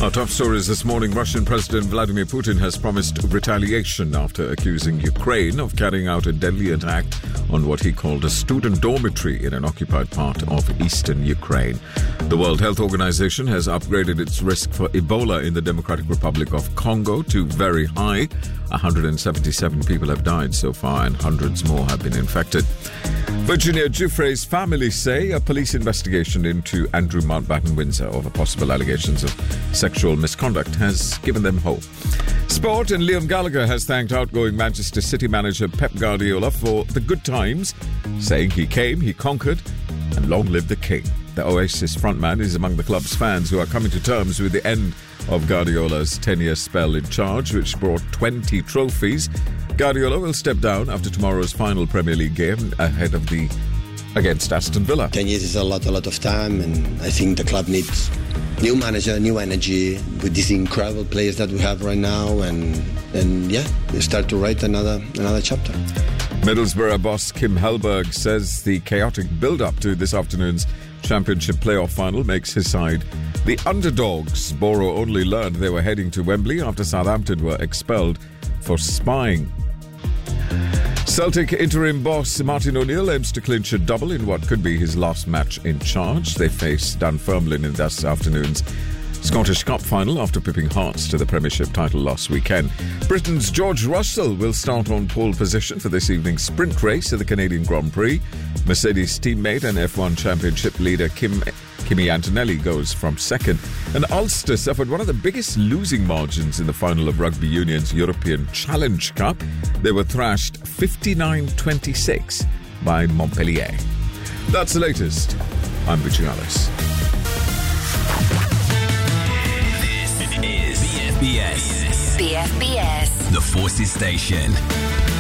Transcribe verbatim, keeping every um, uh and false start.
Our top stories this morning. Russian President Vladimir Putin has promised retaliation after accusing Ukraine of carrying out a deadly attack on what he called a student dormitory in an occupied part of eastern Ukraine. The World Health Organization has upgraded its risk for Ebola in the Democratic Republic of Congo to very high. one hundred seventy-seven people have died so far and hundreds more have been infected. Virginia Giuffre's family say a police investigation into Andrew Mountbatten Windsor over possible allegations of sexual misconduct has given them hope. Sport, and Liam Gallagher has thanked outgoing Manchester City manager Pep Guardiola for the good times, saying he came, he conquered, and long live the king. The Oasis frontman is among the club's fans who are coming to terms with the end of Guardiola's ten-year spell in charge, which brought twenty trophies. Guardiola will step down after tomorrow's final Premier League game ahead of the against Aston Villa. Ten years is a lot, a lot of time, and I think the club needs new manager, new energy with these incredible players that we have right now, and and yeah, we start to write another another chapter. Middlesbrough boss Kim Hellberg says the chaotic build-up to this afternoon's Championship playoff final makes his side the underdogs. Borough only learned they were heading to Wembley after Southampton were expelled for spying. Celtic interim boss Martin O'Neill aims to clinch a double in what could be his last match in charge. They face Dunfermline in this afternoon's Scottish Cup final after pipping Hearts to the Premiership title last weekend. Britain's George Russell will start on pole position for this evening's sprint race at the Canadian Grand Prix. Mercedes teammate and F one Championship leader Kim, Kimi Antonelli goes from second. And Ulster suffered one of the biggest losing margins in the final of Rugby Union's European Challenge Cup. They were thrashed fifty-nine twenty-six by Montpellier. That's the latest. I'm Richie Alice. This is B F B S. B F B S. The Forces Station.